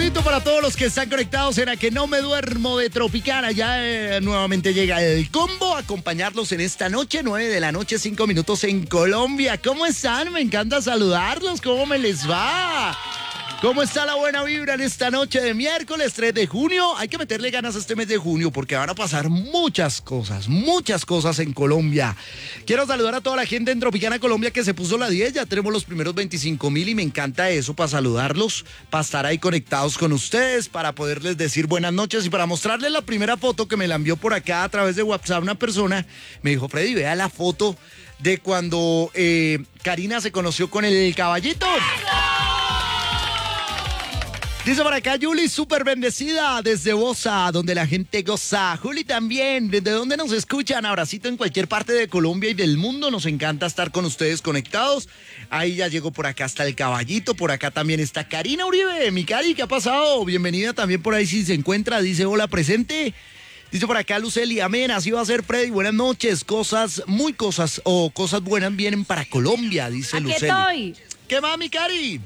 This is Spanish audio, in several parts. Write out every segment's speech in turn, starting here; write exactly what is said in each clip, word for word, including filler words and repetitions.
saludito para todos los que están conectados en A Que No Me Duermo de Tropicana. Ya eh, nuevamente llega el combo a acompañarlos en esta noche, nueve de la noche, cinco minutos en Colombia. ¿Cómo están? Me encanta saludarlos. ¿Cómo me les va? ¿Cómo está la buena vibra en esta noche de miércoles tres de junio? Hay que meterle ganas a este mes de junio porque van a pasar muchas cosas, muchas cosas en Colombia. Quiero saludar a toda la gente en Tropicana Colombia que se puso la diez. Ya tenemos los primeros veinticinco mil y me encanta eso para saludarlos, para estar ahí conectados con ustedes, para poderles decir buenas noches y para mostrarles la primera foto que me la envió por acá a través de WhatsApp una persona. Me dijo, Freddy, vea la foto de cuando eh, Karina se conoció con el caballito. Dice por acá, Juli, súper bendecida desde Bosa, donde la gente goza. Juli también, ¿desde dónde nos escuchan? Abracito en cualquier parte de Colombia y del mundo. Nos encanta estar con ustedes conectados. Ahí ya llegó por acá hasta el caballito. Por acá también está Karina Uribe. Mi Cari, ¿qué ha pasado? Bienvenida también por ahí si se encuentra. Dice, hola, presente. Dice por acá Luceli, amén, así va a ser, Freddy. Buenas noches. Cosas, muy cosas, o cosas buenas vienen para Colombia, dice Aquí Luceli. estoy. ¿Qué más, mi Cari?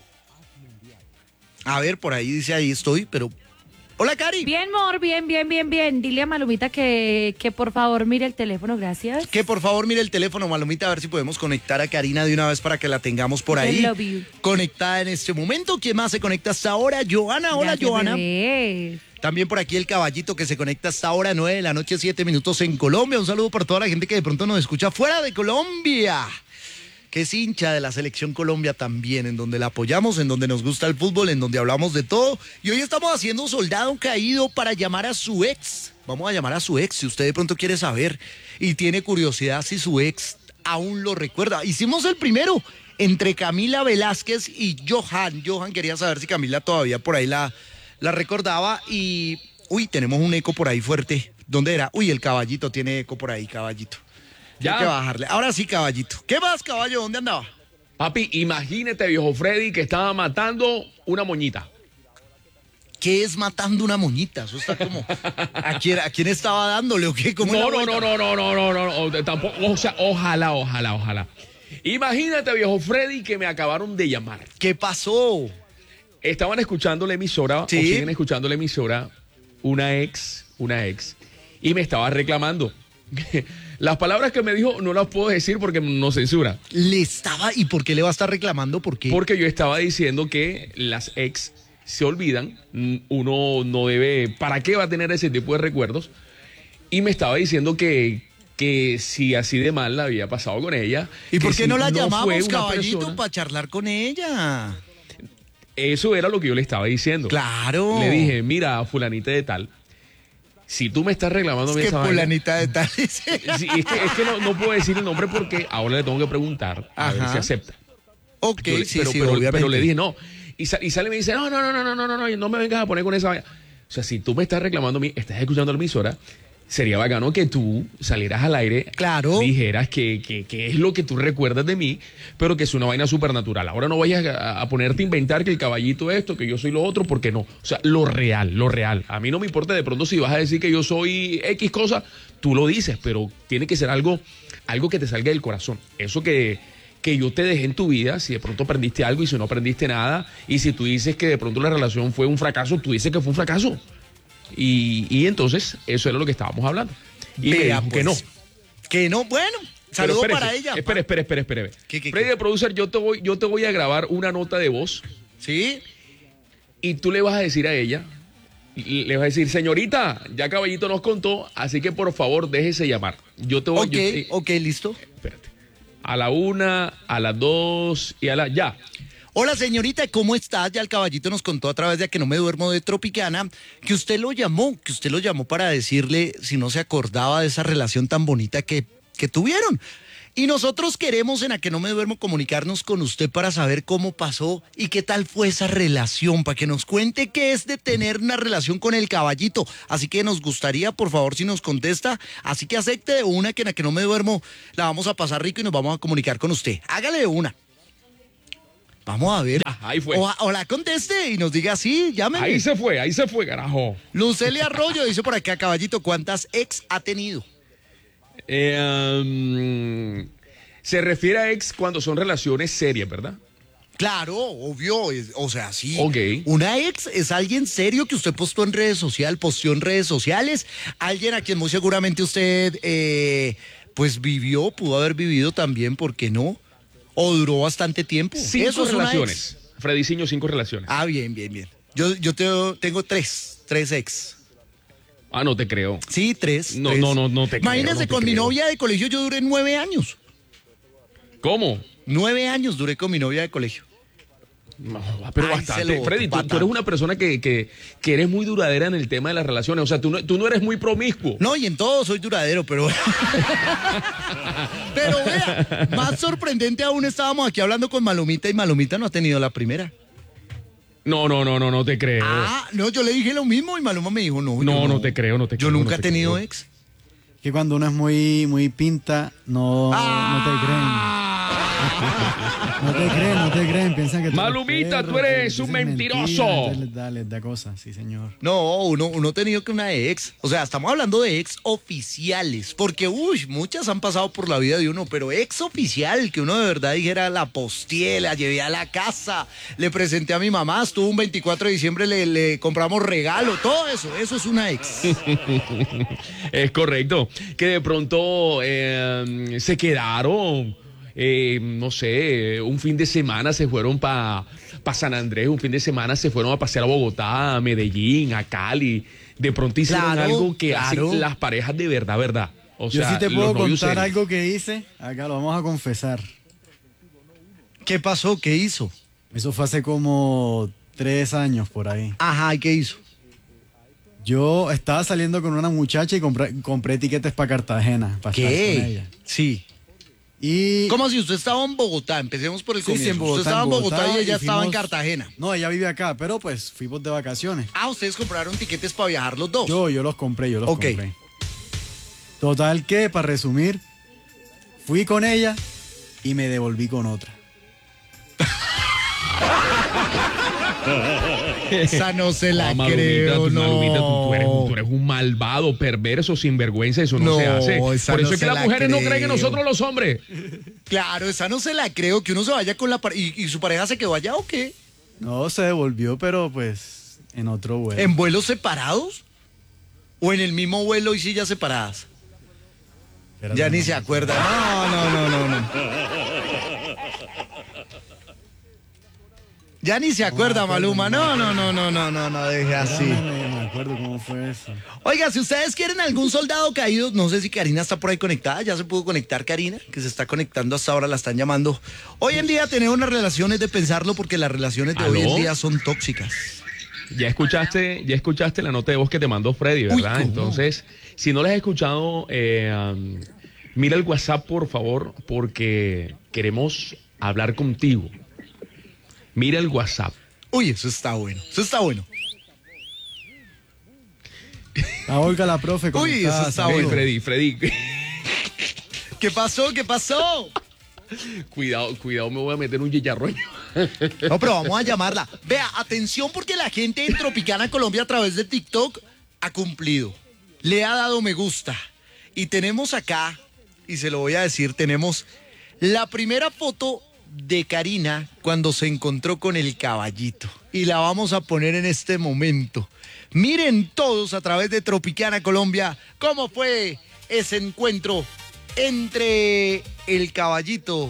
A ver, por ahí dice, ahí estoy, pero... Hola, Cari. Bien, amor, bien, bien, bien, bien. Dile a Malumita que, que por favor mire el teléfono, gracias. Que por favor mire el teléfono, Malomita, a ver si podemos conectar a Karina de una vez para que la tengamos por ahí. I love you. Conectada en este momento. ¿Quién más se conecta hasta ahora? Joana, hola, Gracias, Joana. bebé. También por aquí el caballito que se conecta hasta ahora, nueve de la noche, siete minutos en Colombia. Un saludo para toda la gente que de pronto nos escucha fuera de Colombia, que es hincha de la Selección Colombia también, en donde la apoyamos, en donde nos gusta el fútbol, en donde hablamos de todo. Y hoy estamos haciendo Soldado Caído para llamar a su ex. Vamos a llamar a su ex, si usted de pronto quiere saber y tiene curiosidad si su ex aún lo recuerda. Hicimos el primero entre Camila Velázquez y Johan. Johan quería saber si Camila todavía por ahí la, la recordaba y... Uy, tenemos un eco por ahí fuerte. ¿Dónde era? Uy, el caballito tiene eco por ahí, caballito. Ya. Hay que bajarle. Ahora sí, caballito. ¿Qué más, caballo? ¿Dónde andaba? Papi, imagínate, viejo Freddy, que estaba matando una moñita. ¿Qué es matando una moñita? Eso está como... ¿A quién, a quién estaba dándole o qué? ¿Cómo No, es la no, vuelta? no, no, no, no, no, no, no, tampoco, o sea, ojalá, ojalá, ojalá. Imagínate, viejo Freddy, que me acabaron de llamar. ¿Qué pasó? Estaban escuchando la emisora, Sí. o siguen escuchando la emisora, una ex, una ex, y me estaba reclamando. Las palabras que me dijo no las puedo decir porque no censura. Le estaba... ¿Y por qué le va a estar reclamando? ¿Por qué? Porque yo estaba diciendo que las ex se olvidan, uno no debe, ¿para qué va a tener ese tipo de recuerdos? Y me estaba diciendo que, que si así de mal la había pasado con ella. ¿Y por que qué si no la fue llamamos, una caballito, persona- para charlar con ella? Eso era lo que yo le estaba diciendo. Claro. Le dije, mira, fulanita de tal, si tú me estás reclamando Es a mí que esa vaina- fulanita de tal... Sí, es que, es que no, no puedo decir el nombre porque ahora le tengo que preguntar a ver Ajá. si acepta. Ok, Yo le- sí, pero, sí, pero- obviamente. pero le dije no. Y, sa- y sale y me dice, no, no, no, no, no, no, no, no, no me vengas a poner con esa vaina. O sea, si tú me estás reclamando a mí, estás escuchando la emisora, sería bacano que tú salieras al aire, Claro. dijeras que, que, que es lo que tú recuerdas de mí, pero que es una vaina supernatural. Ahora no vayas a, a ponerte a inventar que el caballito esto, que yo soy lo otro, porque no. O sea, lo real, lo real. A mí no me importa de pronto si vas a decir que yo soy X cosa, tú lo dices, pero tiene que ser algo, algo que te salga del corazón. Eso que, que yo te dejé en tu vida, si de pronto aprendiste algo y si no aprendiste nada, y si tú dices que de pronto la relación fue un fracaso, tú dices que fue un fracaso. Y, y entonces, eso era lo que estábamos hablando. Y me Vea, dijo pues, que no. Que no, bueno, Pero saludo espérese, para ella. Espera, espera, espera, espera. ¿Qué, qué, Freddy, qué? el producer, yo te, voy, yo te voy a grabar una nota de voz ¿Sí? y tú le vas a decir a ella, y le vas a decir, señorita, ya Caballito nos contó, así que por favor déjese llamar. Yo te voy... Ok, yo te- ok, listo. Espérate. A la una, a las dos y a la... Ya. Hola, señorita, ¿cómo estás? Ya el caballito nos contó a través de A Que No Me Duermo de Tropicana que usted lo llamó, que usted lo llamó para decirle si no se acordaba de esa relación tan bonita que, que tuvieron. Y nosotros queremos en A Que No Me Duermo comunicarnos con usted para saber cómo pasó y qué tal fue esa relación, para que nos cuente qué es de tener una relación con el caballito. Así que nos gustaría, por favor, si nos contesta, así que acepte de una que en A Que No Me Duermo la vamos a pasar rico y nos vamos a comunicar con usted. Hágale de una. Vamos a ver. Ya, ahí fue. O, o la conteste y nos diga sí, llámeme. Ahí se fue, ahí se fue, carajo. Lucelia Arroyo dice por acá, caballito, ¿cuántas ex ha tenido? Eh, um, se refiere a ex cuando son relaciones serias, ¿verdad? Claro, obvio, es- o sea, sí. Ok. Una ex es alguien serio que usted postó en redes sociales, posteó en redes sociales, alguien a quien muy seguramente usted, eh, pues vivió, pudo haber vivido también, ¿por qué no? O duró bastante tiempo. Cinco Eso es una relaciones. ex. Frediciño, cinco relaciones. Ah, bien, bien, bien. Yo, yo te- tengo tres, tres ex. Ah, no te creo. Sí, tres. No, tres. no, no, no te creo, Imagínese, no te con mi creo. novia de colegio yo duré nueve años. ¿Cómo? Nueve años duré con mi novia de colegio. No, pero Ay, se bastante. lo Freddy, tú, botó tú eres una persona que, que, que eres muy duradera en el tema de las relaciones. O sea, tú no, tú no eres muy promiscuo. No, y en todo soy duradero, pero. Pero vea, más sorprendente aún, estábamos aquí hablando con Malumita y Malumita no ha tenido la primera. No, no, no, no, no te creo. Ah, no, yo le dije lo mismo y Maluma me dijo, no. No, yo no te creo, no te Yo creo, nunca no he te tenido creo. ex. Que cuando uno es muy, muy pinta, no, no te creen. No te creen, no te creen. Piensan que tú Malumita, eres tú eres dices un mentiras, mentiroso. entonces les da, les da cosas, sí, señor. No, uno, uno ha tenido que una ex. O sea, estamos hablando de ex oficiales. Porque, uy, muchas han pasado por la vida de uno, pero ex oficial, que uno de verdad dijera, la posteé, la llevé a la casa, le presenté a mi mamá, estuvo un veinticuatro de diciembre, le, le compramos regalo, todo eso, eso es una ex. Es correcto. Que de pronto eh, se quedaron, eh, no sé, un fin de semana se fueron para pa San Andrés, un fin de semana se fueron a pasear a Bogotá, a Medellín, a Cali. De pronto hicieron Claro, algo que claro. hacen las parejas de verdad, verdad. O Yo sea, sí te los puedo novios contar serios. algo que hice. Acá lo vamos a confesar. ¿Qué pasó? ¿Qué hizo? Eso fue hace como tres años por ahí. Ajá, ¿y qué hizo? Yo estaba saliendo con una muchacha y compré, compré tiquetes para Cartagena. Para estar con ¿Qué? ella. Sí. Y ¿Cómo si usted estaba en Bogotá? Empecemos por el Sí, sí, comienzo. en Bogotá, usted estaba en en Bogotá, Bogotá y ella y estaba en fuimos- Cartagena. No, ella vive acá, pero pues fuimos de vacaciones. Ah, ustedes compraron tiquetes para viajar los dos. Yo, yo los compré, yo los Ok. compré. Total que, para resumir, fui con ella y me devolví con otra. Esa no se la Ah, Malumita, creo, tú, no. Malumita, tú, tú eres, un- tú eres un malvado, perverso, sinvergüenza, eso no, No, se hace. esa Por eso no es que se las la mujeres no creen en creo. nosotros los hombres. Claro, esa no se la creo, que uno se vaya con la pareja. ¿Y, y su pareja se quedó allá o qué? No, se devolvió, pero pues en otro vuelo. ¿En vuelos separados? ¿O en el mismo vuelo y sillas separadas? Espérate, Ya no. ni se acuerda. No, no, no, no, no. Ya ni se acuerda, Maluma. No, no, no, no, no, no, no, deje así. Espérame, me acuerdo cómo fue eso. Oiga, si ustedes quieren algún soldado caído, no sé si Karina está por ahí conectada, ya se pudo conectar Karina, que se está conectando hasta ahora, la están llamando. Hoy en día tener una relación es de pensarlo porque las relaciones de hoy en ¿Aló? día son tóxicas. Ya escuchaste, ya escuchaste la nota de voz que te mandó Freddy, Uy, ¿verdad? ¿cómo? Entonces, si no la has escuchado, eh, um, mira el WhatsApp, por favor, porque queremos hablar contigo. Mira el WhatsApp. Uy, eso está bueno, eso está bueno. La Olga, la profe. ¿cómo Uy, estás? eso está Ven, bueno. Freddy, Freddy. ¿Qué pasó? ¿Qué pasó? Cuidado, cuidado, me voy a meter un chicharroño. No, pero vamos a llamarla. Vea, atención porque la gente en Tropicana Colombia a través de TikTok ha cumplido. Le ha dado me gusta. Y tenemos acá, y se lo voy a decir, tenemos la primera foto de Karina cuando se encontró con el caballito. Y la vamos a poner en este momento. Miren todos a través de Tropicana Colombia cómo fue ese encuentro entre el caballito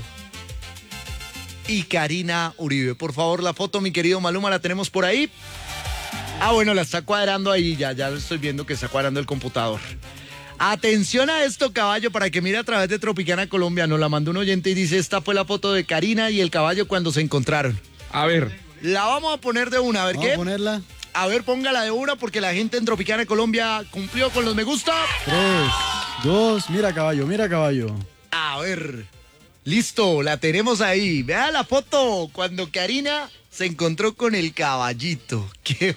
y Karina Uribe. Por favor, la foto, mi querido Maluma, la tenemos por ahí. Ah, bueno, la está cuadrando ahí, ya, ya lo estoy viendo que está cuadrando el computador. Atención a esto, caballo, para que mire a través de Tropicana Colombia. Nos la mandó un oyente y dice, esta fue la foto de Karina y el caballo cuando se encontraron. A ver, La vamos a poner de una, a ver Vamos qué. a ponerla. A ver, póngala de una porque la gente en Tropicana Colombia cumplió con los me gusta. Tres, dos, mira caballo, mira caballo. A ver, listo, la tenemos ahí. Vea la foto cuando Karina se encontró con el caballito. ¿Qué?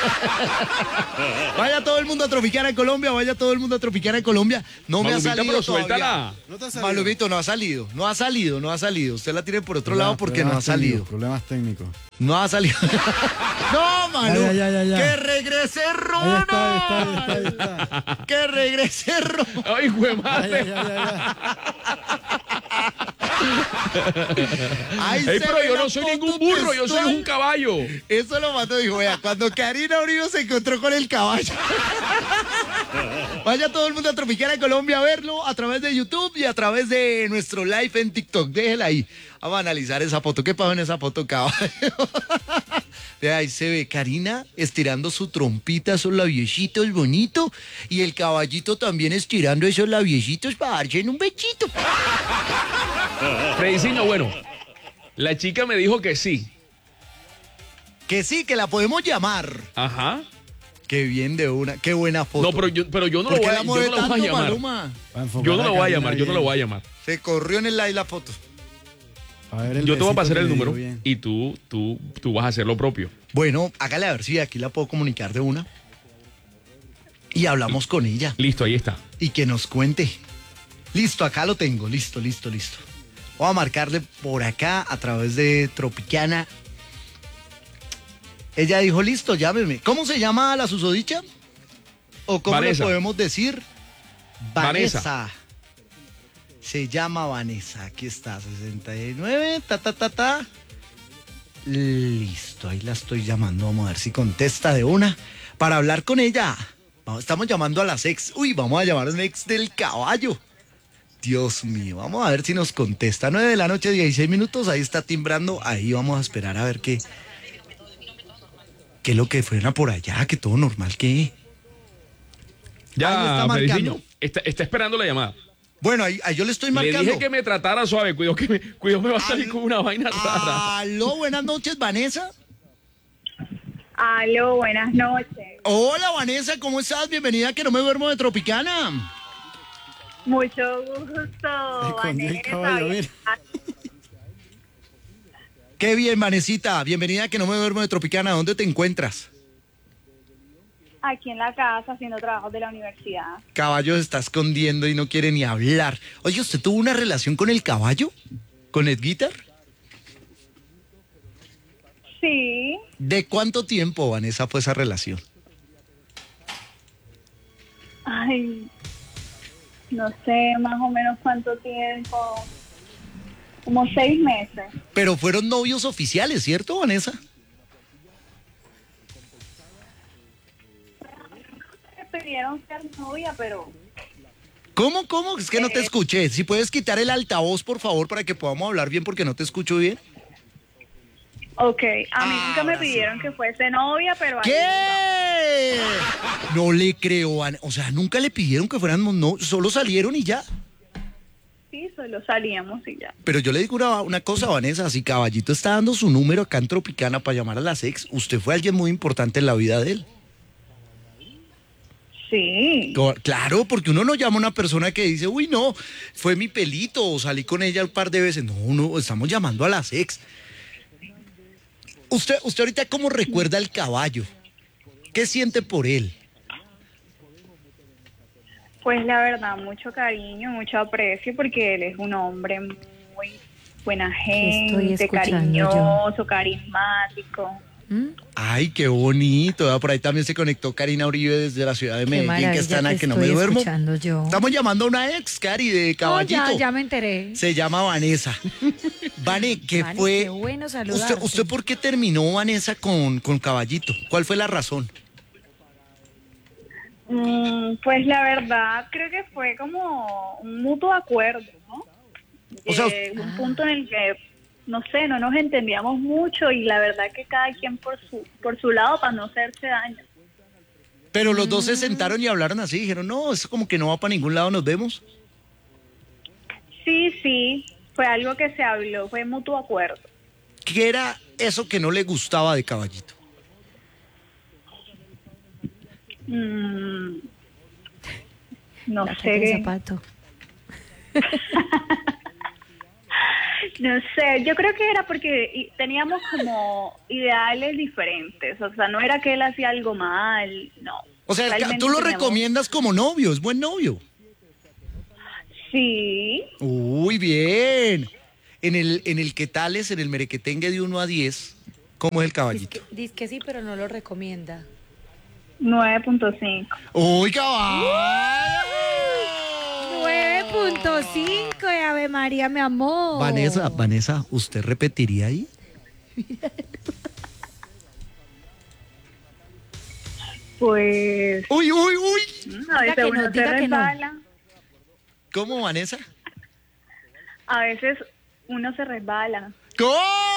Vaya todo el mundo a Tropicana Colombia, vaya todo el mundo a Tropicana Colombia. No me ha Malumita, salido pero todavía. suéltala. ¿No te ha salido? Malumito, no ha salido, no ha salido, no ha salido. Usted la tiene por otro Problemas- lado porque no ha problemas salido. técnicos, Problemas técnicos. No ha salido. No, Malú. Ya, ya, ya, ya. Que regrese Ahí Ronald. está, ahí está, ahí está, ahí está. Que regrese Ronald. ay, güey, Ya, madre. ya, ya, ya, ya. Ahí Ey, se pero ve yo la no soy foto ningún burro, yo soy textual. un caballo. Eso lo mató, dijo, vea, cuando Karina Uribe se encontró con el caballo. Vaya todo el mundo a Tropicana Colombia a verlo a través de YouTube y a través de nuestro live en TikTok. Déjela ahí. Vamos a analizar esa foto. ¿Qué pasó en esa foto, caballo? Vea, ahí se ve Karina estirando su trompita, esos labiecitos bonitos. Y el caballito también estirando esos labiecitos para darse en un bechito. Frediciño, bueno, la chica me dijo que sí. Que sí, que la podemos llamar. Ajá. Qué bien de una, qué buena foto. No, pero yo, pero yo no lo ¿Por voy qué a, la yo mueve no la voy a tanto, llamar. Maluma? Va a enfocar Yo no la voy a Karina llamar, yo no la bien. voy a llamar. Se corrió en el live la foto. A ver el Yo te voy a besito pasar que el le número dio bien. y tú, tú, tú vas a hacer lo propio. Bueno, hágale a ver si aquí la puedo comunicar de una. Y hablamos con ella. Listo, ahí está. Y que nos cuente. Listo, acá lo tengo. Listo, listo, listo. Voy a marcarle por acá a través de Tropicana. Ella dijo, listo, llámeme. ¿Cómo se llama la susodicha? ¿O cómo Vanessa. le podemos decir? Vanessa. Vanessa. Se llama Vanessa. Aquí está, sesenta y nueve, ta, ta, ta, ta. Listo, ahí la estoy llamando. Vamos a ver si contesta de una para hablar con ella. Vamos, estamos llamando a las ex. Uy, vamos a llamar a un ex del caballo. Dios mío, vamos a ver si nos contesta. nueve de la noche, dieciséis minutos. Ahí está timbrando. Ahí vamos a esperar a ver qué. ¿Qué es lo que fuera por allá? Que todo normal, ¿qué? Ahí Ya, está marcando. Frediciño, está, está esperando la llamada. Bueno, ahí, ahí yo le estoy Le marcando. dije que me tratara suave, cuidado que me, cuidado me va a salir Al- con una vaina rara. Aló, buenas noches, Vanessa. Aló, buenas noches. Hola, Vanessa, ¿cómo estás? Bienvenida a Que No Me Duermo de Tropicana. Mucho gusto, Escondió el Vanessa. caballo, mira. Qué bien, Vanesita. Bienvenida a Que No Me Duermo de Tropicana. ¿Dónde te encuentras? Aquí en la casa haciendo trabajos de la universidad. Caballo se está escondiendo y no quiere ni hablar. Oye, ¿usted tuvo una relación con el caballo? ¿Con Edguitar? Sí, ¿De cuánto tiempo, Vanessa, fue esa relación? ay, no sé más o menos cuánto tiempo. Como seis meses. Pero fueron novios oficiales, ¿cierto, Vanessa? Me pidieron ser novia, pero ¿Cómo, cómo? Es que no te Eh. escuché. Si puedes quitar el altavoz, por favor, para que podamos hablar bien, porque no te escucho bien. ok, a mí Ah, nunca me ahora sí. pidieron que fuese novia, pero ahí ¿Qué? No le creo, Van- o sea, nunca le pidieron que fueran, no, solo salieron y ya. sí, solo salíamos y ya. Pero yo le digo una, una cosa, Vanessa, si Caballito está dando su número acá en Tropicana para llamar a las ex, usted fue alguien muy importante en la vida de él. Sí, Co- Claro, porque uno no llama a una persona que dice, uy, no, fue mi pelito o salí con ella un par de veces. No, no, estamos llamando a las ex. Usted, usted ahorita, ¿cómo recuerda al caballo? ¿Qué siente por él? pues la verdad, mucho cariño, mucho aprecio, porque él es un hombre muy buena estoy gente, escuchando yo? cariñoso, carismático. ¿Mm? Ay, qué bonito. Ah, por ahí también se conectó Karina Uribe desde la ciudad de Qué Medellín, maravilla que está en que que no me estoy duermo. escuchando yo. Estamos llamando a una ex, Cari, de No, Caballito. ya, ya me enteré. Se llama Vanessa. Vane, ¿qué Vane, fue? qué bueno saludarte. ¿Usted, ¿Usted por qué terminó, Vanessa, con, con Caballito? ¿Cuál fue la razón? Mm, pues la verdad, creo que fue como un mutuo acuerdo, ¿no? O sea, Eh, un punto en el que, no sé, no nos entendíamos mucho y la verdad que cada quien por su, por su lado para no hacerse daño. Pero los dos se sentaron y hablaron así, dijeron, no, eso como que no va para ningún lado, nos vemos. Sí, sí, fue algo que se habló, fue mutuo acuerdo. ¿Qué era eso que no le gustaba de Caballito? Mm, no La talla del sé, zapato. no sé, yo creo que era porque i- teníamos como ideales diferentes, o sea, no era que él hacía algo mal, no. O sea, Realmente tú lo teníamos- recomiendas como novio, es buen novio. Sí, Uy, bien. En el, en el que tales, en el merequetengue de uno a diez, ¿cómo es el Caballito? Dice que, dice que sí, pero no lo recomienda. nueve punto cinco. ¡Uy, caballo! nueve punto cinco de Ave María, mi amor. Vanessa, Vanessa, ¿usted repetiría ahí? Pues Uy, uy, uy. mm, a Diga veces que uno no, se diga que no. resbala, ¿Cómo, Vanessa? a veces uno se resbala. ¿Cómo?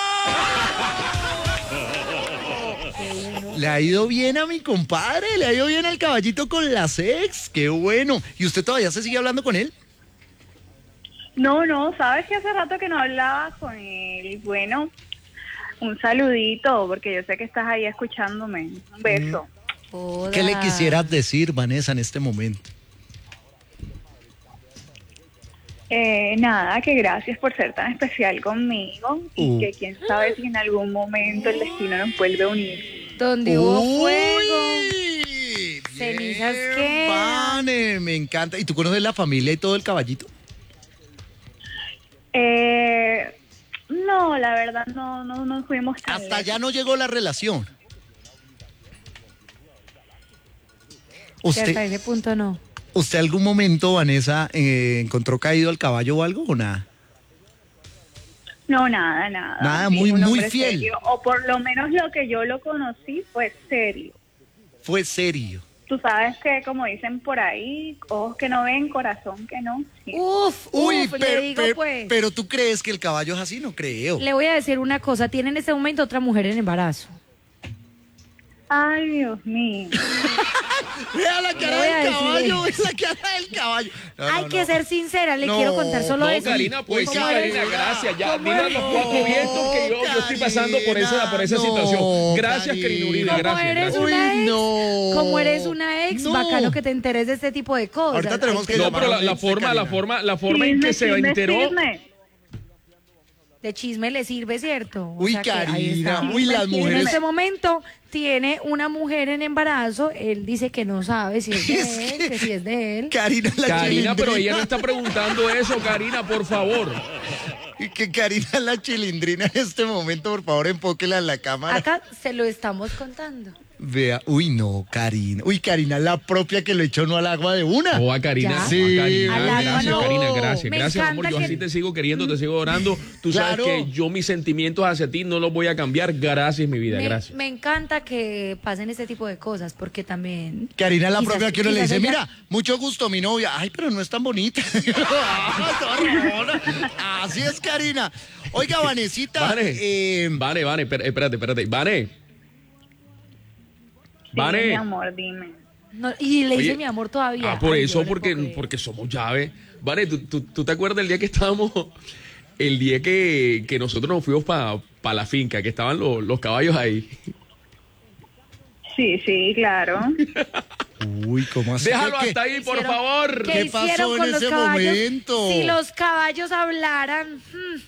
Le ha ido bien a mi compadre, le ha ido bien al caballito con las ex, qué bueno. ¿Y usted todavía se sigue hablando con él? No, no, sabes que hace rato que no hablaba con él. Bueno, un saludito, porque yo sé que estás ahí escuchándome. Un beso. Joda. ¿Qué le quisieras decir, Vanessa, en este momento? Eh, nada, que gracias por ser tan especial conmigo y Uh. que quién sabe si en algún momento el destino nos vuelve a unir. Donde hubo Uy, fuego. bien, Cenizas quedan. Vane, me encanta. ¿Y tú conoces la familia y todo el caballito? Eh, no, la verdad no, no, no fuimos tan Hasta lejos. allá no llegó la relación. Que hasta ¿Usted, ese punto no. ¿Usted algún momento, Vanessa, eh, encontró caído al caballo o algo o nada? No, nada, nada. Nada, Sí, muy, un muy hombre fiel. serio. O por lo menos lo que yo lo conocí fue serio. Fue serio. Tú sabes que, como dicen por ahí, ojos que no ven, corazón que no. Sí. Uf, Uy, uf, le pero, digo pero- pues. pero tú crees que el caballo es así, no creo. Le voy a decir una cosa, tiene en este momento otra mujer en embarazo. Ay, Dios mío. Vea la Le cara voy a del decir caballo, eso. vea la cara del caballo. No, Hay no, que no. ser sincera, le No, quiero contar solo No, eso. Karina, pues sí, ¿Cómo eres? Karina, gracias. Ya, ¿Cómo dime eres? los cuatro vientos que yo, yo estoy pasando por esa, por esa No, situación. Gracias, Karina. Karina Uribe, Como gracias. eres gracias. una Uy, ex, no. como eres una ex, No. bacano que te enteres de este tipo de cosas. Ahorita tenemos que Ay, No, llamar pero a la, un la ex de forma, la Karina. forma, la forma en Chisme, que se chisme, enteró. chisme. de chisme le sirve, ¿cierto? O Uy, sea que ahí Karina, está. uy, las En mujeres. este momento tiene una mujer en embarazo, él dice que no sabe si es de Es él, que- que si es de él. Karina, la Karina, pero ella chilindrina. no está preguntando eso, Karina, por favor. Y que Karina la chilindrina en este momento, por favor, enfóquela en la cámara. Acá se lo estamos contando. Vea, uy, no, Karina. Uy, Karina, la propia que lo echó no al agua de una. O a Karina, Ya. a Sí. Karina, Al agua gracias, no. Karina, gracias, Me gracias, amor. encanta Yo que- así te sigo queriendo, te sigo orando. Tú sabes Claro. que yo mis sentimientos hacia ti no los voy a cambiar. Gracias, mi vida, Me, gracias. me encanta que pasen este tipo de cosas, porque también... Karina la quizás- propia que uno le quizás dice, ella- mira, mucho gusto, mi novia. Ay, pero no es tan bonita. Ay, toda rabona. Así es, Karina. Oiga, Vanesita. Vane, eh, Vane, Vane, espérate, espérate, espérate. Vane. Sí, mi Vane. amor, dime. no, y le dice Oye, mi amor todavía. Ah, por Ay, yo eso, no le porque, puedo creer. porque somos llave. Vale, ¿tú, tú, tú te acuerdas del día que estábamos, el día que, que nosotros nos fuimos para la finca, que estaban los, los caballos ahí? Sí, sí, claro. Uy, ¿cómo así? Déjalo ¿Qué- hasta ahí, por Hicieron- favor. ¿Qué ¿Qué pasó hicieron en con los ese caballos? momento? Si los caballos hablaran... hmm,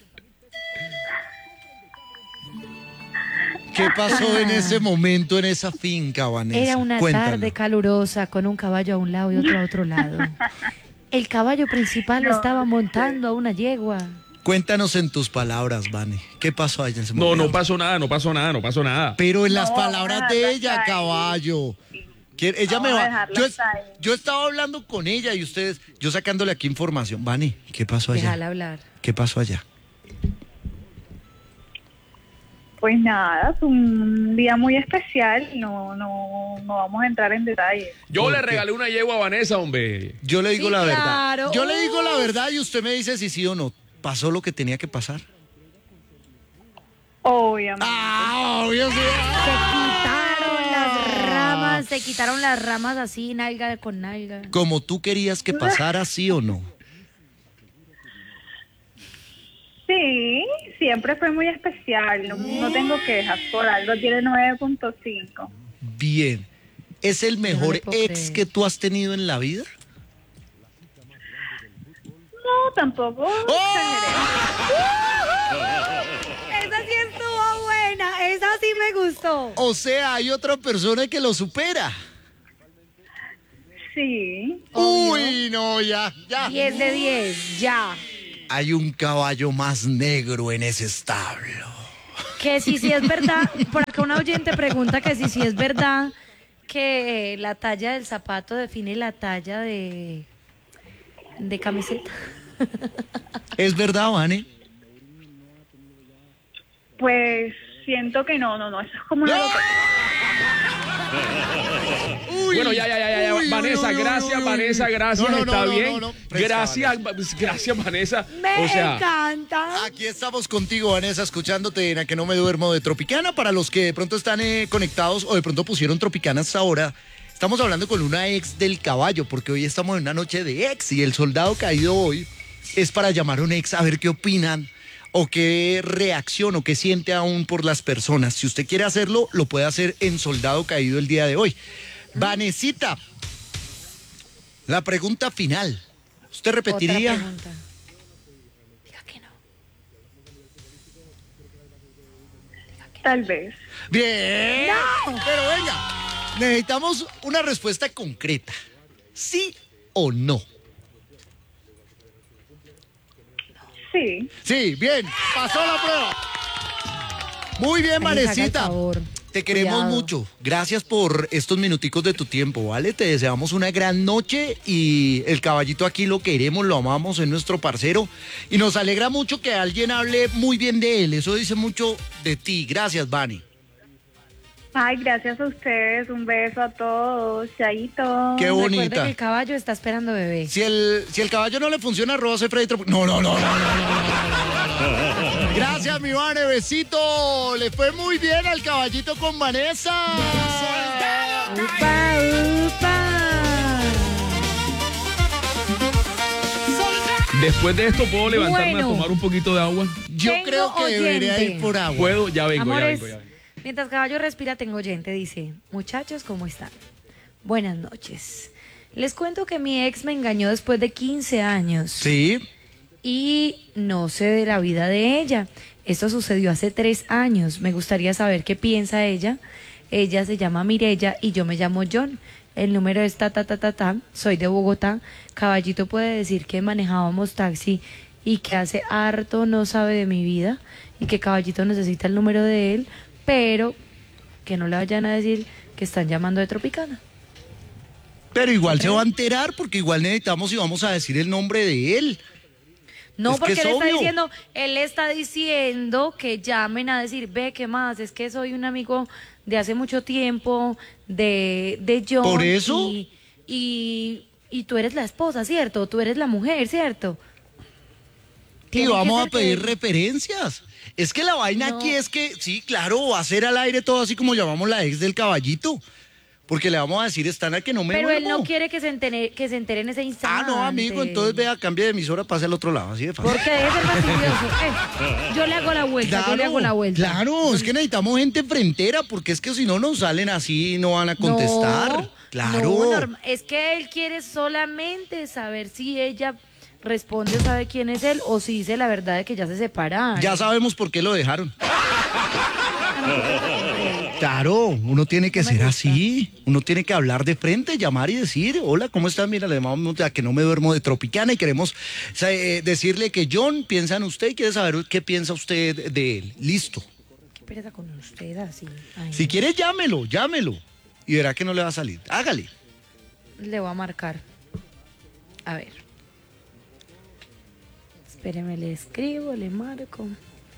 ¿Qué pasó en ese momento en esa finca, Vanessa? Era una Cuéntanos. tarde calurosa con un caballo a un lado y otro a otro lado. El caballo principal No, estaba montando a una yegua. Cuéntanos en tus palabras, Vane. ¿Qué pasó allá en ese No, momento? no pasó nada, no pasó nada, no pasó nada. Pero en las No, palabras vamos a de dejarlo ella, hasta ahí. caballo. Que ella Vamos me a va. dejarlo Yo, hasta ahí. yo estaba hablando con ella y ustedes, yo sacándole aquí información. Vane, ¿qué pasó allá? Déjala hablar. ¿Qué pasó allá? Pues nada, fue un día muy especial. No, no, no vamos a entrar en detalles. Yo ¿Por le qué? regalé una yegua a Vanessa, hombre. Yo le digo Sí, la verdad. claro. Yo le digo la Uf. verdad y usted me dice si sí o no. Pasó lo que tenía que pasar. Obviamente. Ah, obvio sí. Se quitaron las ramas, se quitaron las ramas así, nalga con nalga. Como tú querías que pasara, sí o no. Sí, siempre fue muy especial. No, no tengo quejas. Por algo tiene nueve punto cinco. Bien. ¿Es el mejor le puedo ex creer. que tú has tenido en la vida? No, tampoco. Esa sí estuvo buena, esa sí me gustó. O sea, hay otra persona que lo supera. Sí. Uy, no, ya, ya. diez de diez, ya. Hay un caballo más negro en ese establo. Que si sí es verdad, por acá una oyente pregunta que si sí es verdad que la talla del zapato define la talla de de camiseta. ¿Es verdad, Vane? Pues siento que no, no, no, eso es como una... Uy, Bueno, ya, ya, ya, ya. uy, Vanessa, uy, uy, gracias, uy, uy. Vanessa, gracias, No, no, está no, no, bien. no, no. Fresca, Gracias, gracias, Vanessa. Me O sea, encanta. Aquí estamos contigo, Vanessa, escuchándote en A Que No Me Duermo de Tropicana. Para los que de pronto están eh, conectados o de pronto pusieron Tropicana hasta ahora, estamos hablando con una ex del caballo, porque hoy estamos en una noche de ex y el soldado caído hoy es para llamar a un ex a ver qué opinan o qué reacción o qué siente aún por las personas. Si usted quiere hacerlo, lo puede hacer en Soldado Caído el día de hoy. Vanesita, la pregunta final. ¿Usted repetiría? Otra pregunta. Diga que no. Tal vez. Bien. Pero venga, necesitamos una respuesta concreta. ¿Sí o no? Sí. Sí, bien. Pasó la prueba. Muy bien, Ay, haga el Vanesita. favor. Te queremos Cuidado. mucho. Gracias por estos minuticos de tu tiempo, ¿vale? Te deseamos una gran noche y el caballito aquí lo queremos, lo amamos, es nuestro parcero. Y nos alegra mucho que alguien hable muy bien de él. Eso dice mucho de ti. Gracias, Vani. Ay, gracias a ustedes. Un beso a todos. Chaito. Qué Recuerde bonita. que el caballo está esperando bebé. Si el, si el caballo no le funciona, arroba soy Freddy Trop- No, no, no, no, no, no, no, no. Gracias, mi Vane, besito. Le fue muy bien al caballito con Vanessa. Upa, upa. después de esto, ¿puedo levantarme Bueno. a tomar un poquito de agua? Yo Tengo creo que debería oyente. ir por agua. ¿Puedo? Ya vengo, ya Amores, vengo, ya vengo. mientras caballo respira, tengo oyente. Dice, muchachos, ¿cómo están? Buenas noches. Les cuento que mi ex me engañó después de quince años. Sí. Y no sé de la vida de ella. Esto sucedió hace tres años. Me gustaría saber qué piensa ella. Ella se llama Mirella y yo me llamo John. El número es ta ta ta ta ta. Soy de Bogotá. Caballito puede decir que manejábamos taxi y que hace harto no sabe de mi vida y que Caballito necesita el número de él, pero que no le vayan a decir que están llamando de Tropicana. Pero igual se va a enterar porque igual necesitamos y vamos a decir el nombre de él. No, Es que porque es él está obvio. diciendo, él está diciendo que llamen a decir, ve, ¿qué más? Es que soy un amigo de hace mucho tiempo, de, de John. ¿Por eso? Y, y, y tú eres la esposa, ¿cierto? Tú eres la mujer, ¿cierto? Y Tiene que vamos a ser que- pedir referencias. Es que la vaina No. aquí es que, sí, claro, va a ser al aire todo así como llamamos la ex del caballito. Porque le vamos a decir, están a que no me Pero él duermo. no quiere que se entere, que se entere en ese Ah, instante. no, amigo, entonces vea, cambie de emisora, pase al otro lado, así de fácil. Porque debe ser fastidioso. Eh, yo le hago la vuelta, yo le hago la vuelta. claro, es que necesitamos gente frentera, porque es que si no nos salen así, no van a contestar. No, claro. no, norma- es que él quiere solamente saber si ella responde o sabe quién es él o si dice la verdad de que ya se separaron. Ya sabemos por qué lo dejaron. Claro, uno tiene que No me ser gusta. así, uno tiene que hablar de frente, llamar y decir, hola, ¿cómo están? Mira, le llamamos a Que No Me Duermo de Tropicana y queremos o sea, eh, decirle que John piensa en usted y quiere saber qué piensa usted de él. Listo. Qué pereza con usted así. Ay, Si quiere, llámelo, llámelo. Y verá que no le va a salir. Hágale. le voy a marcar. A ver. Espéreme, le escribo, le marco.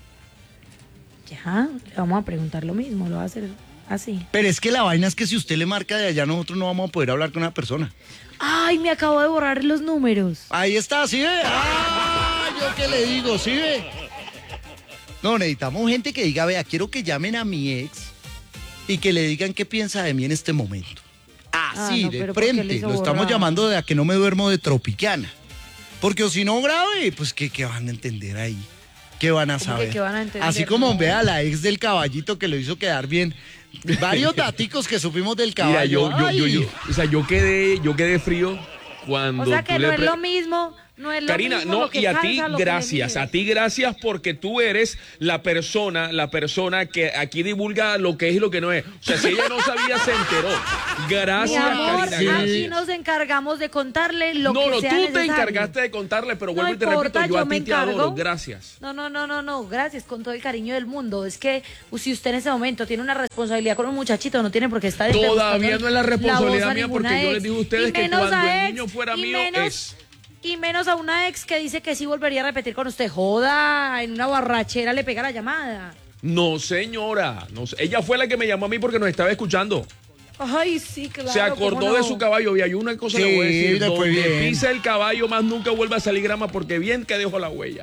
Ya, le vamos a preguntar lo mismo, lo va a hacer así. Pero es que la vaina es que si usted le marca de allá, nosotros no vamos a poder hablar con una persona. Ay, me acabo de borrar los números. Ahí está, ¿sí ve? ¡Ah! ¿Yo qué le digo? ¿Sí ve? No, necesitamos gente que diga, vea, quiero que llamen a mi ex y que le digan qué piensa de mí en este momento. Así, Ah, no, de pero ¿por qué le frente. hizo Lo estamos borrar? llamando de A Que No Me Duermo de Tropicana. Porque o si no grave, pues ¿qué, qué van a entender ahí? ¿Qué van a ¿Cómo que saber? qué van a entender? Así como No. vea la ex del caballito que lo hizo quedar bien. Varios daticos que supimos del Mira, caballo. yo, yo, yo, Ay. yo, o sea, yo quedé, yo quedé frío cuando O sea que tú no le es pre- lo mismo, no es lo Karina, mismo no, lo que y a ti cansa, lo que le gracias, mide. a ti gracias porque tú eres la persona, la persona que aquí divulga lo que es y lo que no es. O sea, si ella no sabía, se enteró. Mi Gracias, amor, Karina. aquí gracias. nos encargamos de contarle lo No, que no, sea tú te necesario. encargaste de contarle, pero No vuelvo y te importa, repito, yo yo a me ti te adoro. encargo. Gracias. No, no, no, no, no, gracias, con todo el cariño del mundo. Es que uh, si usted en ese momento tiene una responsabilidad con un muchachito, no tiene por qué estar... Todavía no es la responsabilidad voz a mía ninguna porque yo ex. les digo a ustedes Y que menos cuando a el ex, niño fuera y mío menos- es... Y menos a una ex que dice que sí volvería a repetir con usted. Joda, en una borrachera le pega la llamada. No, señora. No, sé. Ella fue la que me llamó a mí porque nos estaba escuchando. Ay, sí, claro. Se acordó ¿cómo no? de su caballo. Y hay una cosa Sí, que voy a decir. le fue Donde bien. pisa el caballo, más nunca vuelve a salir grama porque bien que dejó la huella.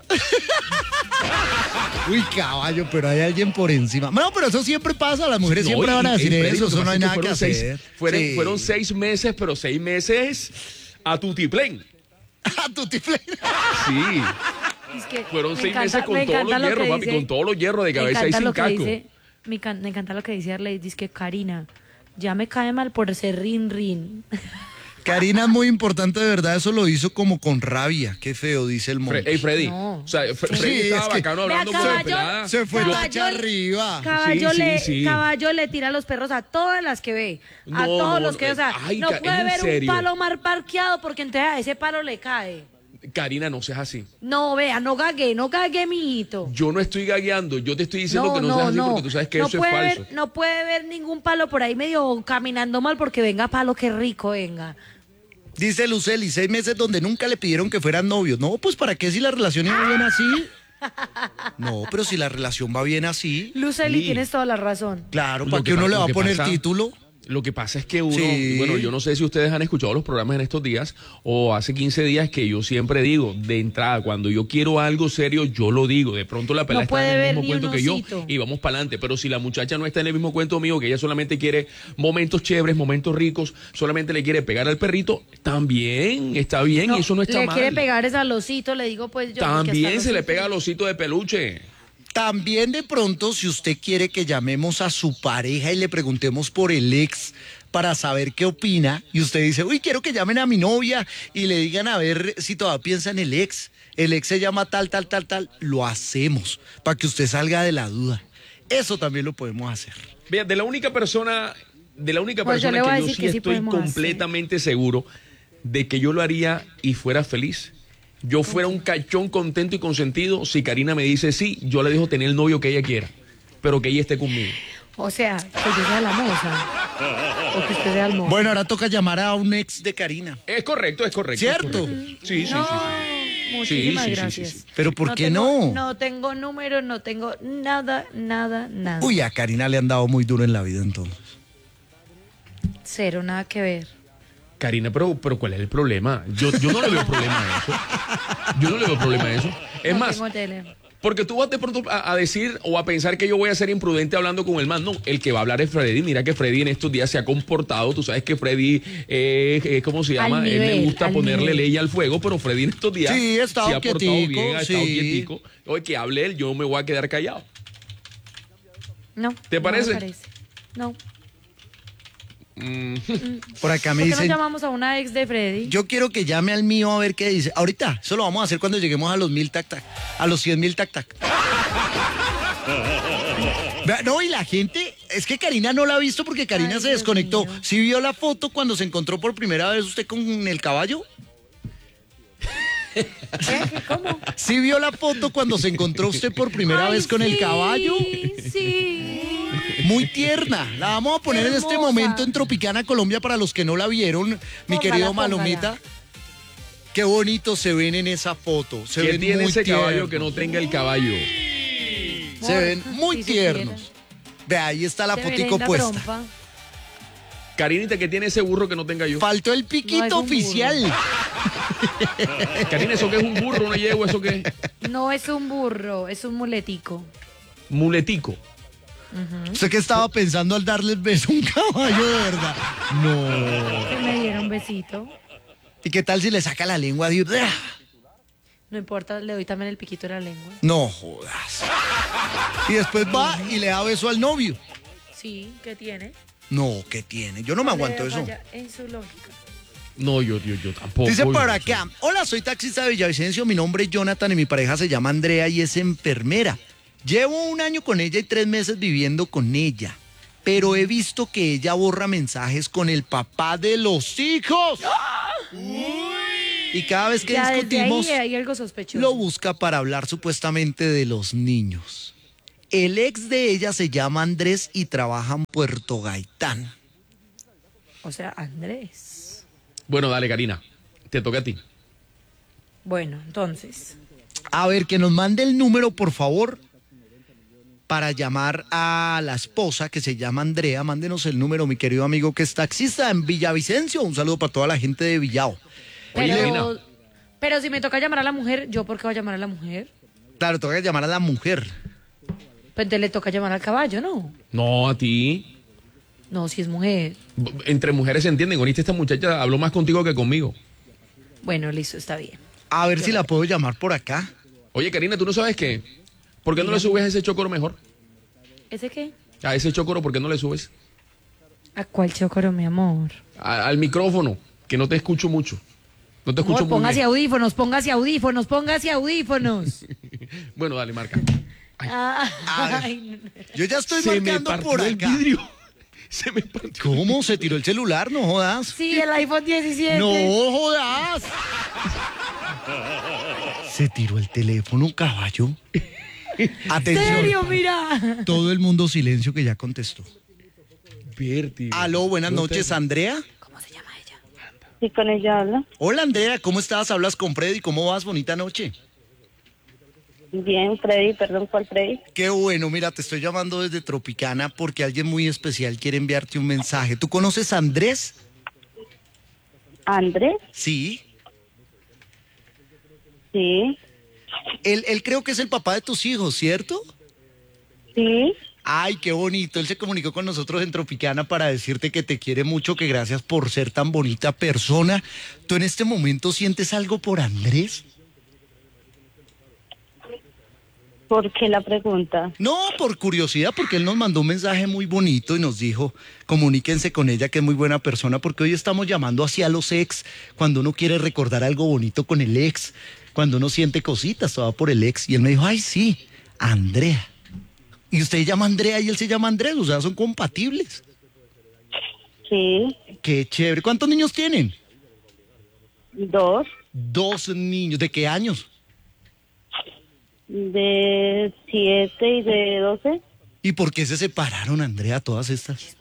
Uy, caballo, pero hay alguien por encima. No, pero eso siempre pasa, las mujeres No, siempre y- van a decir y Freddy, eso, lo que eso no pasa hay es nada que fueron seis- hacer. fueron, Sí. fueron seis meses, pero seis meses a tutiplén. A tutiplén. Sí. Es que Fueron me seis encanta- meses con me todos encanta los lo que hierros, papi, dice- con todos los hierros de me cabeza y encanta sin lo que casco. dice- me, can- me encanta lo que dice Arley, dice que Karina, ya me cae mal por ser rin rin. Karina es muy importante, de verdad, eso lo hizo como con rabia. Qué feo, dice el Fre- monte. Ey, Freddy. No. O sea, Fre- Sí, Freddy estaba es que- bacano hablando Vea, con la caballo, pelada. Se fue Caballo- tacha arriba. Caballo, Sí, le, sí, sí. Caballo le tira los perros a todas las que ve. A No, todos no, los que, no, o sea, ay, no ca- puede ¿es en ver un serio? palo mal parqueado porque entonces a ese palo le cae. Karina, no seas así. No, vea, no gagué, no gagué, mijito. Yo no estoy gagueando, yo te estoy diciendo No, que no, no, seas así no. porque tú sabes que no eso es puede falso. ver, no puede ver ningún palo por ahí medio caminando mal porque venga palo, qué rico, venga. Dice Luceli, seis meses donde nunca le pidieron que fueran novios. No, pues ¿para qué si la relación iba bien así? No, pero si la relación va bien así, Lucely, Sí. tienes toda la razón. claro, Lo ¿para que qué uno pa- le lo va a que poner pasa- título? Lo que pasa es que uno, Sí. bueno, yo no sé si ustedes han escuchado los programas en estos días o hace quince días que yo siempre digo, de entrada, cuando yo quiero algo serio, yo lo digo. De pronto la pelada No está puede en el ver mismo ni cuento un que yo osito. y vamos para adelante. Pero si la muchacha no está en el mismo cuento mío, que ella solamente quiere momentos chéveres, momentos ricos, solamente le quiere pegar al perrito, también está bien No, y eso no está le mal. quiere pegar es al osito, le digo pues yo. porque hasta También los se le osito- pega al osito de peluche. También de pronto, si usted quiere que llamemos a su pareja y le preguntemos por el ex para saber qué opina, y usted dice, uy, quiero que llamen a mi novia y le digan a ver si todavía piensa en el ex. El ex se llama tal, tal, tal, tal. Lo hacemos para que usted salga de la duda. Eso también lo podemos hacer. Vea, de la única persona, de la única Pues yo persona le voy a que yo decir sí que sí estoy podemos hacer. completamente seguro de que yo lo haría y fuera feliz. Yo fuera un cachón contento y consentido. Si Karina me dice sí, yo le dejo tener el novio que ella quiera, pero que ella esté conmigo. O sea, que yo sea la moza. O que usted sea el mozo. Bueno, ahora toca llamar a un ex de Karina. Es correcto, es correcto. ¿Cierto? es correcto. Sí, sí, no, sí, sí. muchísimas Sí, sí, sí, gracias. sí, sí. Pero ¿por qué tengo- no? No tengo número, no tengo nada, nada, nada. Uy, a Karina le han dado muy duro en la vida entonces. Cero, nada que ver. Karina, pero, pero ¿cuál es el problema? Yo, yo no le veo problema a eso. Yo no le veo problema a eso. Es No más, tengo tele. porque tú vas de pronto a, a decir o a pensar que yo voy a ser imprudente hablando con el man. No, el que va a hablar es Freddy. Mira que Freddy en estos días se ha comportado. Tú sabes que Freddy, eh, eh, ¿cómo se Al llama? Él nivel, le gusta al ponerle nivel. leña al fuego, pero Freddy en estos días Sí, ha estado se ha portado quietico, bien, ha estado sí. quietico. Oye, que hable él, yo me voy a quedar callado. No. ¿Te no parece? me parece. No. Por acá me ¿Por qué no dicen, llamamos a una ex de Freddy? yo quiero que llame al mío a ver qué dice. Ahorita, eso lo vamos a hacer cuando lleguemos a los mil tac tac, a los cien mil tac tac. Vea, no, y la gente, es que Karina no la ha visto porque Karina Ay, se Dios desconectó. mío. ¿Sí vio la foto cuando se encontró por primera vez usted con el caballo? ¿Eh? ¿Qué? ¿Cómo? ¿Sí vio la foto cuando se encontró usted por primera Ay, vez con el sí, caballo? Sí. Muy tierna. La vamos a poner en este Hermosa. momento en Tropicana, Colombia, para los que no la vieron, mi Póngala, querido póngala. Malomita. Qué bonito se ven en esa foto. Se ¿Qué ven tiene muy ese caballo tiernos. que no tenga el caballo? Se ven muy Si tiernos. Ve, ahí está la Se fotico merenda puesta. trompa. Karinita, ¿qué tiene ese burro que no tenga yo? Faltó el No, piquito es un oficial. Karina, ¿eso qué es un burro, una yegua? ¿Eso qué es? No es un burro, es un muletico. Muletico. ¿Usted qué estaba pensando al darle el beso a un caballo de verdad? No. Que me diera un besito. ¿Y qué tal si le saca la lengua? de- No importa, le doy también el piquito de la lengua. No jodas. Y después va y le da beso al novio. Sí, ¿qué tiene? No, ¿qué tiene? Yo no me aguanto Le eso. falla En su lógica. No, yo, yo, yo tampoco. Dice yo por no acá, hola, soy taxista de Villavicencio, mi nombre es Jonathan y mi pareja se llama Andrea y es enfermera. Llevo un año con ella y tres meses viviendo con ella, pero he visto que ella borra mensajes con el papá de los hijos. Y cada vez que Ya desde discutimos, ahí hay algo sospechoso. lo busca para hablar supuestamente de los niños. El ex de ella se llama Andrés y trabaja en Puerto Gaitán. O sea, Andrés. Bueno, dale, Karina. Te toca a ti. Bueno, entonces. A ver, que nos mande el número, por favor, para llamar a la esposa que se llama Andrea. Mándenos el número, mi querido amigo, que es taxista en Villavicencio. Un saludo para toda la gente de Villao. Oye, Pero, Karina. pero si me toca llamar a la mujer, ¿yo por qué voy a llamar a la mujer? Claro, toca llamar a la mujer. Pues entonces le toca llamar al caballo, ¿no? No, a ti. No, si es mujer. Entre mujeres se entienden. Ahorita esta muchacha habló más contigo que conmigo. Bueno, listo, está bien. A ver si la puedo llamar por acá. Oye, Karina, ¿tú no sabes qué? ¿Por qué no le subes a ese chocoro mejor? ¿Ese qué? A ese chocoro, ¿por qué no le subes? ¿A cuál chocoro, mi amor? A- al micrófono, que no te escucho mucho. No te escucho Amor, muy póngase bien. audífonos, póngase audífonos, póngase audífonos. Bueno, dale, marca. Ah, A ver. ay, no. Yo ya estoy Se me marcando partió por el acá. vidrio. Se me partió. ¿Cómo? ¿Se tiró el celular? No jodas. Sí, el iPhone diecisiete. No jodas. Se tiró el teléfono, caballo. Atención. ¿Serio? Mira. Todo el mundo silencio que ya contestó. Vértigo. Aló, buenas No noches, te- Andrea. ¿Cómo se llama ella? Sí, con ella habla. Hola, Andrea, ¿cómo estás? Hablas con Freddy, ¿cómo vas? Bonita noche. Bien, Freddy, perdón, ¿cuál Freddy? Qué bueno, mira, te estoy llamando desde Tropicana porque alguien muy especial quiere enviarte un mensaje. ¿Tú conoces a Andrés? ¿Andrés? Sí. Sí, Él, él creo que es el papá de tus hijos, ¿cierto? sí. Ay, qué bonito. Él se comunicó con nosotros en Tropicana para decirte que te quiere mucho, que gracias por ser tan bonita persona. ¿Tú en este momento sientes algo por Andrés? ¿Por qué la pregunta? No, por curiosidad, porque él nos mandó un mensaje muy bonito y nos dijo, comuníquense con ella, que es muy buena persona, porque hoy estamos llamando hacia los ex, cuando uno quiere recordar algo bonito con el ex, cuando uno siente cositas, todo va por el ex. Y él me dijo, ay, sí, Andrea. Y usted llama Andrea y él se llama Andrés, o sea, son compatibles. Sí, Qué chévere. ¿Cuántos niños tienen? dos, Dos niños. ¿De qué años? de siete y de doce. ¿Y por qué se separaron, Andrea, todas estas?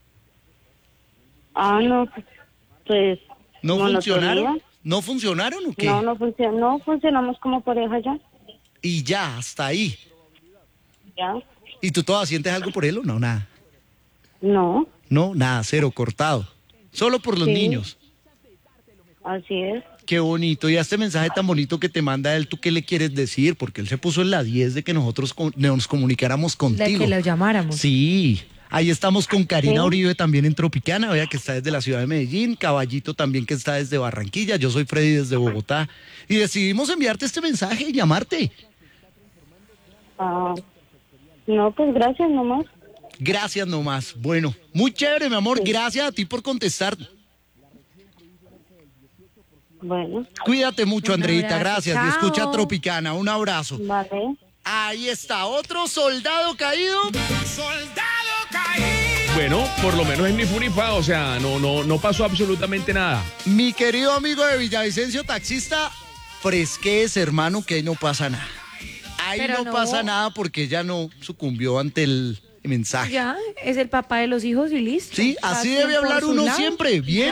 Ah, no, pues... ¿No monotonía. funcionaron? ¿No funcionaron o qué? No, no funciona, no funcionamos como pareja ya. Y ya, hasta ahí. Ya, ¿Y tú todavía sientes algo por él o no? Nada. no, No, nada, cero, cortado. Solo por los Sí. niños. así es. Qué bonito. Y a este mensaje tan bonito que te manda él, ¿tú qué le quieres decir? Porque él se puso en la diez de que nosotros co- nos comunicáramos De contigo. que lo llamáramos. Sí. Ahí estamos con Karina Sí. Uribe también en Tropicana, vea que está desde la ciudad de Medellín, Caballito también que está desde Barranquilla, yo soy Freddy desde Bogotá. Y decidimos enviarte este mensaje y llamarte. Ah, no, pues gracias nomás. Gracias nomás. Bueno, muy chévere, mi amor. Gracias a ti por contestar. Bueno, Cuídate mucho, Un Andreita. abrazo. Gracias. Y Chao. escucha Tropicana. Un abrazo. vale. Ahí está, otro soldado caído. Bueno, por lo menos es ni fu ni fa, o sea, no, no, no pasó absolutamente nada. Mi querido amigo de Villavicencio, taxista, fresques, hermano, que ahí no pasa nada. Ahí Pero no, no. pasa nada porque ella no sucumbió ante el mensaje. Ya, es el papá de los hijos y listo. Sí, Cada así quien debe por hablar su uno lado. siempre. Bien,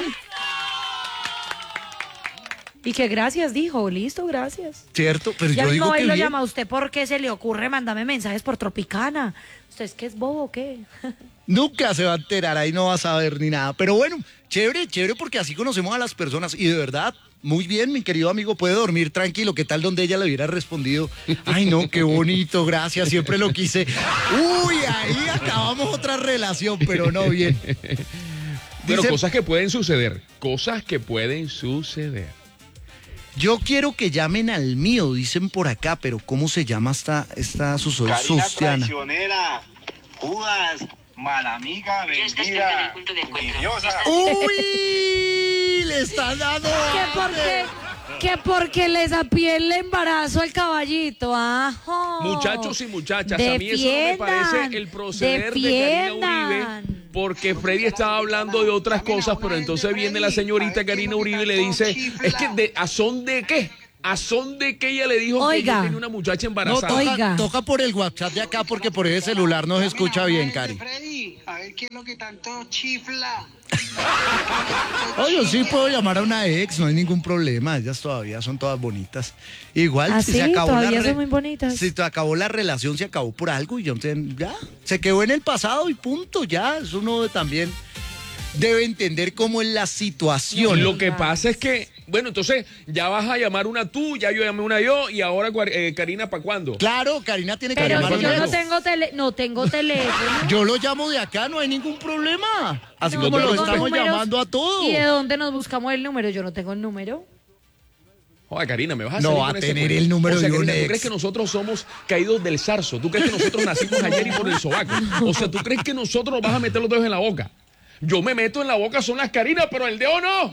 Y que gracias dijo, listo, gracias. cierto, pero Ya yo mismo digo ahí que lo bien. llama a usted porque se le ocurre mandarme mensajes por Tropicana. ¿Usted es que es bobo o qué? Nunca se va a enterar, ahí no va a saber ni nada. Pero bueno, chévere, chévere, porque así conocemos a las personas. Y de verdad, muy bien, mi querido amigo, puede dormir tranquilo. ¿Qué tal donde ella le hubiera respondido? Ay, no, qué bonito, gracias, siempre lo quise. Uy, ahí acabamos otra relación, pero no bien. Pero Dice- cosas que pueden suceder, cosas que pueden suceder. Yo quiero que llamen al mío, dicen por acá, pero ¿cómo se llama esta, esta su Karina Susiana? traicionera, Judas, mala amiga, vendida, envidiosa. ¡Uy! Le están dando. Que porque, que porque les apié el embarazo al caballito, ajo. Muchachos y muchachas, a mí eso no me parece el proceder de Karina Uribe, defiendan. porque Freddy estaba hablando de otras cosas, pero entonces viene la señorita Karina Uribe y le dice, es que de, ¿a son de qué? ¿A son de qué ella le dijo que Oiga. ella tenía una muchacha No, embarazada? toca, Oiga. toca por el WhatsApp de acá porque por ese celular no se escucha bien, Cari. Freddy, a ver qué es lo que tanto chifla. ¿Qué es lo que tanto Oh, yo sí puedo llamar a una ex, no hay ningún problema. Ellas todavía son todas bonitas. Igual, ¿Ah, si sí? se acabó ¿Todavía la re- son muy bonitas? Si te acabó la relación, se acabó por algo y yo, ya, se quedó en el pasado y punto, ya. Eso uno también debe entender cómo es la situación. Lo que pasa es que, bueno, entonces ya vas a llamar una tú, ya yo llamé una yo, y ahora eh, Karina, ¿para cuándo? Claro, Karina tiene que Pero llamar si yo una no ex. tengo, tele, no tengo teléfono. Yo lo llamo de acá, no hay ningún problema. Así No como lo tengo estamos números. llamando a todos. ¿Y de dónde nos buscamos el número? Yo no tengo el número. Joder, Karina, me vas a No salir va con a ese tener cuento? el número o sea, de un Karina, ¿tú ex. crees que nosotros somos caídos del zarzo? ¿Tú crees que nosotros nacimos ayer y por el sobaco? O sea, ¿tú crees que nosotros nos vas a meter los dedos en la boca? Yo me meto en la boca, son las Karinas, pero el dedo no.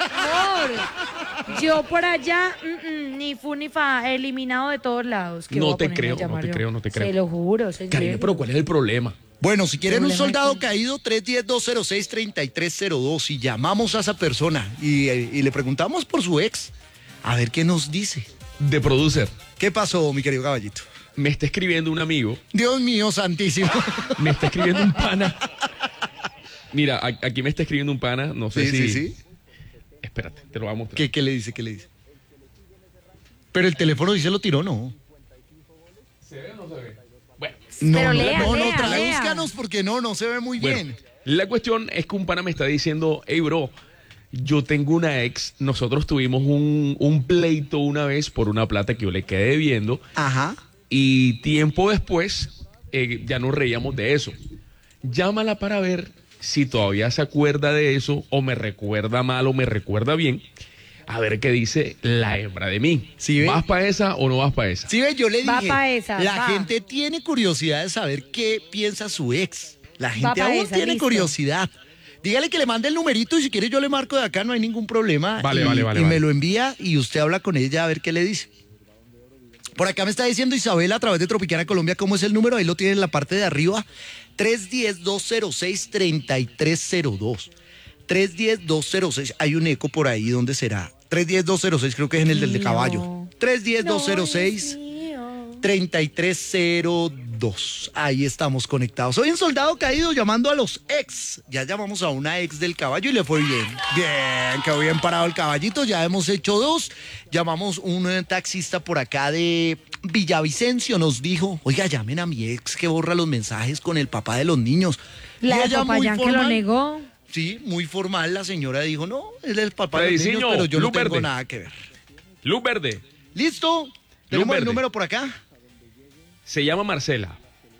Amor, yo por allá, mm, mm, ni fu ni fa, eliminado de todos lados. ¿Qué No voy a te ponerme creo, a llamar no te yo? creo, no te creo. Se lo juro, señor. Karina, pero ¿cuál es el problema? Bueno, si quieren un Problema soldado de- caído, tres uno cero, dos cero seis, tres tres cero dos y llamamos a esa persona y, eh, y le preguntamos por su ex, a ver qué nos dice. De producer. ¿Qué pasó, mi querido caballito? Me está escribiendo un amigo, Dios mío, santísimo. me está escribiendo un pana. Mira, a- aquí me está escribiendo un pana, no sé Sí, si... sí, sí. Espérate, te lo voy a mostrar. ¿Qué, qué le dice? ¿Qué le dice? Pero el teléfono dice lo tiró, ¿no? ¿Se ve o no se ve? Bueno, No, Pero no, lea, no, no, lea, tradúzcanos porque no, no se ve muy bueno, bien. la cuestión es que un pana me está diciendo, hey, bro, yo tengo una ex, nosotros tuvimos un, un pleito una vez por una plata que yo le quedé debiendo Ajá. y tiempo después eh, ya nos reíamos de eso. Llámala para ver si todavía se acuerda de eso o me recuerda mal o me recuerda bien. A ver qué dice la hembra de mí. ¿Sí ve? ¿Vas para esa o no vas para esa? Sí, ve, yo le Va dije, pa' esa, la va. gente tiene curiosidad de saber qué piensa su ex. La gente pa' aún esa, tiene listo. curiosidad. Dígale que le mande el numerito y si quiere yo le marco de acá, no hay ningún problema. Vale, y, vale, vale, Y vale. me lo envía y usted habla con ella a ver qué le dice. Por acá me está diciendo Isabela a través de Tropicana Colombia cómo es el número, ahí lo tiene en la parte de arriba, tres uno cero, dos cero seis, tres tres cero dos. tres uno cero, dos cero seis, hay un eco por ahí, ¿dónde será? tres uno cero, dos cero seis creo que es en el del de Mío. caballo. tres uno cero, dos cero seis, tres tres cero dos. Ahí estamos conectados. Soy un soldado caído llamando a los ex. Ya llamamos a una ex del caballo y le fue bien. Bien, quedó bien parado el caballito. Ya hemos hecho dos. Llamamos un eh, taxista por acá de Villavicencio. Nos dijo, oiga, llamen a mi ex que borra los mensajes con el papá de los niños. Y La de ella muy Popayán que lo formal. negó. Sí, muy formal. La señora dijo, no, él es el papá de los Frediciño, niños, pero yo no luz tengo verde. nada que ver. Luz verde. ¿Listo? ¿Tenemos el verde. número por acá? Se llama Marcela.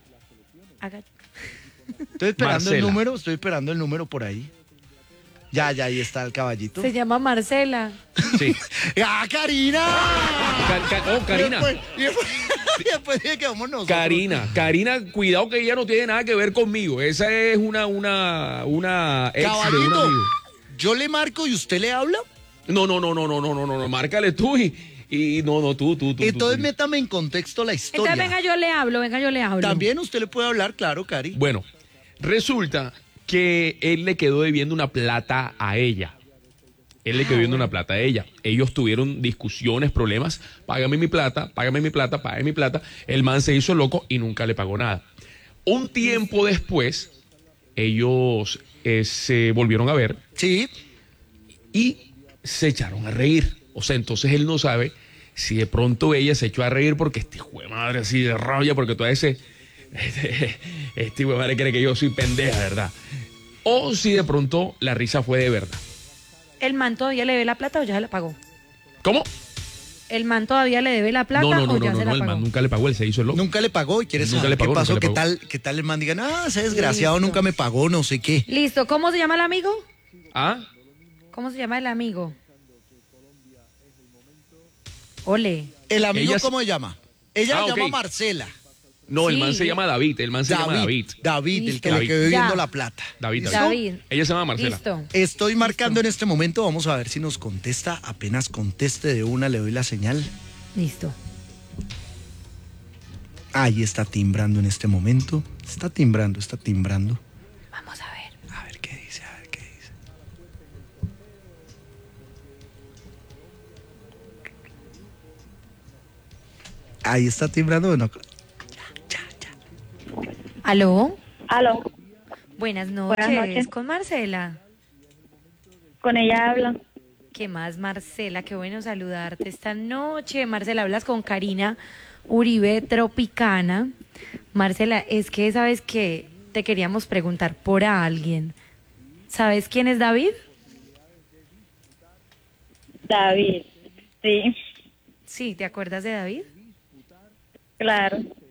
Haga- Estoy esperando el Marcela. número, estoy esperando el número por ahí. Ya, ya, ahí está el caballito. Se llama Marcela. Sí. ¡Ah, Karina! Ca- ca- oh, Karina. Y después, y después, y después dije que vamos nosotros. Karina, Karina, cuidado que ella no tiene nada que ver conmigo. Esa es una, una, una ex de un Caballito, amigo. yo le marco y usted le habla. No, no, no, no, no, no, no, no, no, márcale tú y, y no, no, tú, tú, tú. Entonces tú, tú. métame en contexto la historia. Entonces venga yo le hablo, venga yo le hablo. También usted le puede hablar, claro, Cari. Bueno, resulta que él le quedó debiendo una plata a ella. Él le quedó debiendo una plata a ella. Ellos tuvieron discusiones, problemas. Págame mi plata, págame mi plata, págame mi plata. El man se hizo loco y nunca le pagó nada. Un tiempo después, ellos eh, se volvieron a ver Sí, y se echaron a reír. O sea, entonces él no sabe si de pronto ella se echó a reír porque este hijo de madre así de rabia, porque todo ese... Este, este hijo de madre cree que yo soy pendeja, ¿verdad? O si de pronto la risa fue de verdad. ¿El man todavía le debe la plata o ya se la pagó? ¿Cómo? ¿El man todavía le debe la plata No, no, no, o no, ya no, se no, la el pagó? man nunca le pagó, él se hizo el loco. nunca le pagó y quiere Nunca saber le pagó, qué pasó, nunca qué le pagó. tal, qué tal el man diga, no, ese desgraciado Listo. nunca me pagó, no sé qué. Listo, ¿cómo se llama el amigo? ¿Ah? ¿Cómo se llama el amigo? Ole. ¿El amigo Ella- cómo se llama? Ella Ah, se llama ok. Marcela. No, el Sí. man se llama David, el man se llama David. David, el Listo. que le quedó David. viendo Ya. la plata. David, ¿Listo? David. David. Ella se llama Marcela. Listo. Estoy marcando en este momento, vamos a ver si nos contesta. Apenas conteste de una, le doy la señal. Listo. Ahí está timbrando en este momento. Está timbrando, está timbrando. Vamos a ver. A ver qué dice, a ver qué dice. Ahí está timbrando. Bueno, ¿Aló? Aló, Buenas noches. Buenas noches. Con Marcela. Con ella habla. ¿Qué más, Marcela? Qué bueno saludarte esta noche. Marcela, hablas con Karina Uribe Tropicana. Marcela, es que, ¿sabes qué? Te queríamos preguntar por alguien. ¿Sabes quién es David? David, sí, Sí, ¿te acuerdas de David? claro.